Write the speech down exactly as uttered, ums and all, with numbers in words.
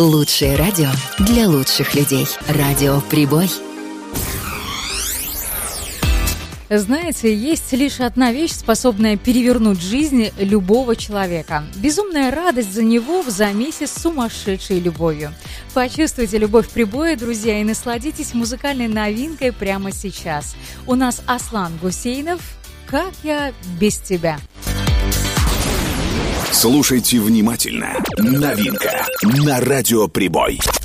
Лучшее радио для лучших людей. Радио «Прибой». Знаете, есть лишь одна вещь, способная перевернуть жизнь любого человека. Безумная радость за него в замесе с сумасшедшей любовью. Почувствуйте любовь Прибоя, друзья, и насладитесь музыкальной новинкой прямо сейчас. У нас Аслан Гусейнов «Как я без тебя». Слушайте внимательно. Новинка на радио «Прибой».